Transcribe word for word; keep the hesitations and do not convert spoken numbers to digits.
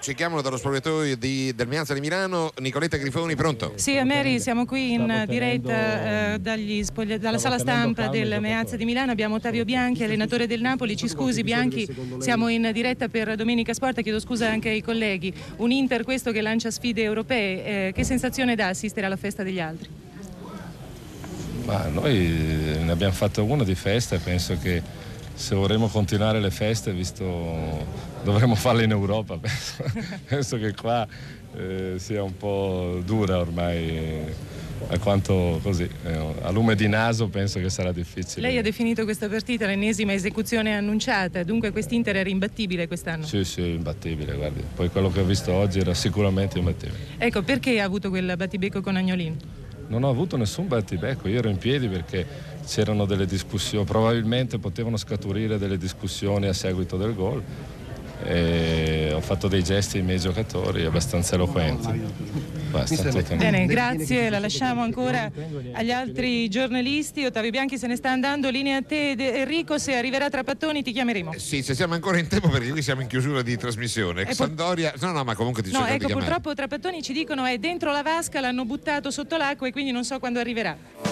Cerchiamolo dallo spogliatoio di, del Meazza di Milano. Nicoletta Grifoni, pronto? Sì, Mary, siamo qui in diretta eh, dagli spogli- dalla sala stampa del Meazza di Milano. Abbiamo Ottavio Bianchi, allenatore del Napoli. Ci scusi Bianchi, siamo in diretta per Domenica Sport, chiedo scusa anche ai colleghi. Un Inter questo che lancia sfide europee, eh, che sensazione dà assistere alla festa degli altri? Ma noi ne abbiamo fatto una di festa e penso che se vorremmo continuare le feste, visto dovremmo farle in Europa, penso, penso che qua eh, sia un po' dura ormai, a quanto così, eh, a lume di naso penso che sarà difficile. Lei ha definito questa partita l'ennesima esecuzione annunciata, dunque quest'Inter era imbattibile quest'anno? Sì, sì, imbattibile, guardi. Poi quello che ho visto oggi era sicuramente imbattibile. Ecco, perché ha avuto quel battibecco con Agnolin? Non ho avuto nessun battibecco, io ero in piedi perché c'erano delle discussioni, probabilmente potevano scaturire delle discussioni a seguito del gol e ho fatto dei gesti ai miei giocatori abbastanza eloquenti. Basta, bene, grazie, la lasciamo ancora agli altri giornalisti. Ottavio Bianchi se ne sta andando, linea a te Enrico, se arriverà Trapattoni ti chiameremo. Eh sì, se siamo ancora in tempo perché qui siamo in chiusura di trasmissione. Eh, Sandoria, no no ma comunque ti no, cerco ecco, di chiamare. Purtroppo Trapattoni ci dicono è dentro la vasca, l'hanno buttato sotto l'acqua e quindi non so quando arriverà.